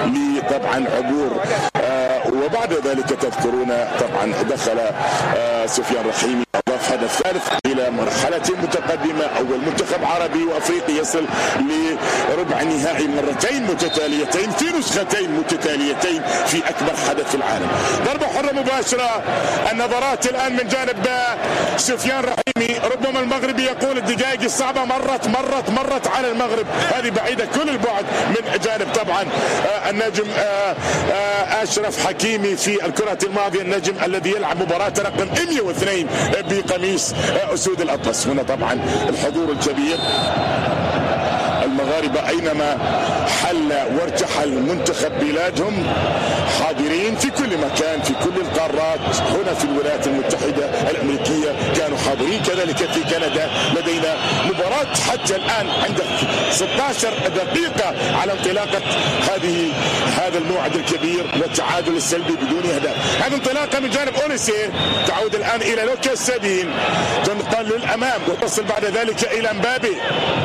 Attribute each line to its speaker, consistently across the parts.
Speaker 1: لطبعا عبور وبعد ذلك تذكرون طبعا دخل سفيان رحيمي أضاف هدف ثالث إلى مرحلة متقدمة. أول منتخب عربي وأفريقي يصل لربع النهائي مرتين متتاليتين في نسختين متتاليتين في أكبر حدث في العالم. ضربة حرة مباشرة. النظرات الآن من جانب سفيان رحيمي. ربما المغربي يقول الدقائق الصعبة مرت على المغرب. هذه بعيدة كل البعد من جانب طبعا النجم أشرف حكيمي في الكرة الماضية، النجم الذي يلعب مباراة رقم 102 بقميص أسود الأطلس. هنا طبعا الحضور الكبير. المغاربة أينما حل وارتحل منتخب بلادهم حاضرين في كل مكان في كل القارات. هنا في الولايات المتحدة الأمريكية كانوا حاضرين، كذلك في كندا. لدينا مباراة حتى الآن عند 16 دقيقة على انطلاقة هذا الموعد الكبير والتعادل السلبي بدون أهداف. هذه انطلاقة من جانب أوليسي تعود الآن إلى لوكاس سابين، تنقل للأمام وتصل بعد ذلك إلى امبابي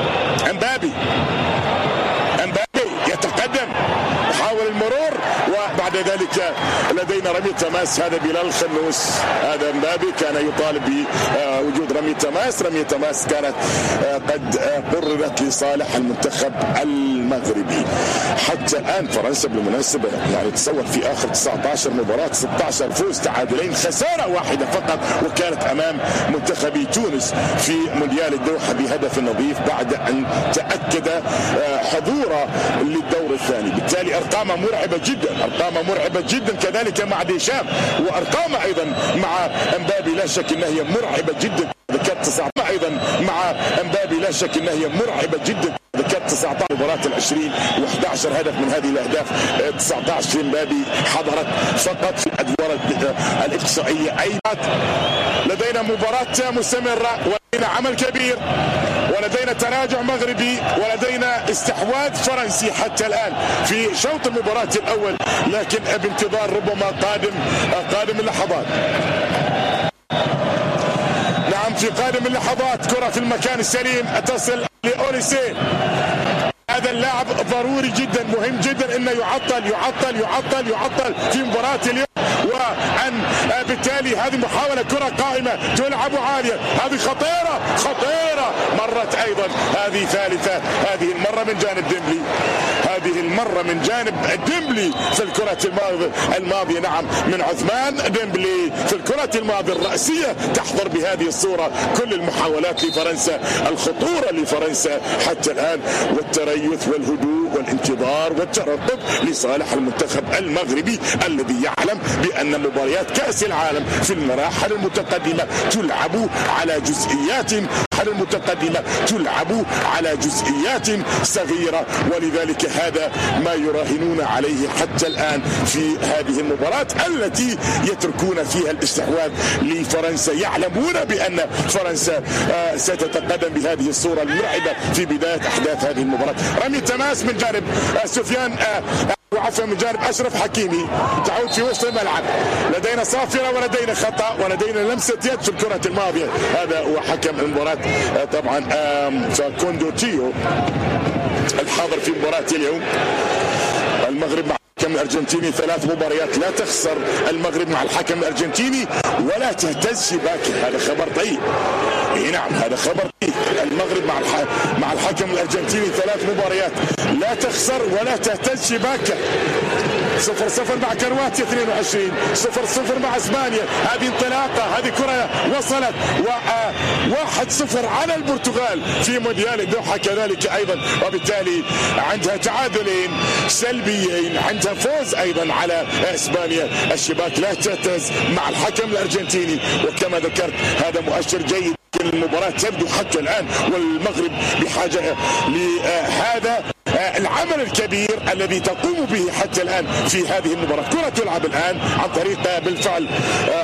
Speaker 1: يتقدم يحاول المرور وبعد ذلك لدينا رمي تماس. هذا بلال الخنوس، هذا امبابي كان يطالب بوجود رمي تماس كانت قد قررت لصالح المنتخب المغربي. حتى الآن فرنسا بالمناسبة يعني تصور في آخر 19 مباراة 16 فوز، تعادلين، خسارة واحدة فقط، وكانت أمام منتخب تونس في مونديال الدوحة بهدف نظيف بعد أن تأكد حضوره للدور الثاني. بالتالي أرقامه مرعبة جدا كذلك مع ديشام، وأرقامه أيضا مع امبابي لا شك أنها هي مرعبة جدا. ذكرت 19 أيضا مع امبابي لا شك أنها هي مرعبة جدا. ذكرت 19 مباراة 20 و11 هدف من هذه الأهداف 19 في امبابي حضرت فقط في الأدوار الإقصائية. لدينا مباراة مستمرة ولدينا عمل كبير ولدينا تراجع مغربي ولدينا استحواذ فرنسي حتى الآن في شوط المباراة الأول، لكن بانتظار ربما قادم اللحظات. نعم في قادم اللحظات كرة في المكان السليم تصل لأوليسي. هذا اللاعب ضروري جدا، مهم جدا انه يعطل في مباراة اليوم. وأن بالتالي هذه محاولة كرة قائمة تلعب عالية، هذه خطيرة مرت أيضا، هذه ثالثة، هذه المرة من جانب ديمبلي في الكرة الماضية. نعم من عثمان ديمبلي في الكرة الماضية الرأسية. تحضر بهذه الصورة كل المحاولات لفرنسا، الخطورة لفرنسا حتى الآن، والتريث والهدوء والانتظار والترقب لصالح المنتخب المغربي الذي يعلم بأن مباريات كأس العالم في المراحل المتقدمة تلعب على جزئيات صغيرة، ولذلك هذا ما يراهنون عليه حتى الآن في هذه المباراة التي يتركون فيها الاستحواذ لفرنسا، يعلمون بأن فرنسا ستتقدم بهذه الصورة المرعبة في بداية أحداث هذه المباراة. رمي تماس من جانب سفيان وعفوا من جانب أشرف حكيمي تعود في وسط الملعب. لدينا صافرة ولدينا خطأ ولدينا لمسة يد في الكرة الماضية. هذا هو حكم المباراة طبعا فاكوندو تيو الحاضر في مباراة اليوم. المغرب مع الحكم الأرجنتيني 3 مباريات لا تخسر المغرب مع الحكم الأرجنتيني ولا تهتز شباكه. هذا خبر طيب. نعم هذا خبر طيب. المغرب مع الحكم الأرجنتيني 3 مباريات لا تخسر ولا تهتز شباكه. 0-0 مع كرواتيا 22، 0-0 مع اسبانيا. هذه انطلاقه، هذه كره وصلت، 1-0 على البرتغال في مونديال الدوحه كذلك ايضا، وبالتالي عندها تعادلين سلبيين، عندها فوز ايضا على اسبانيا. الشباك لا تهتز مع الحكم الارجنتيني، وكما ذكرت هذا مؤشر جيد. المباراة تبدو حتى الآن والمغرب بحاجة لهذا العمل الكبير الذي تقوم به حتى الآن في هذه المباراة. كرة تلعب الآن عن طريق بالفعل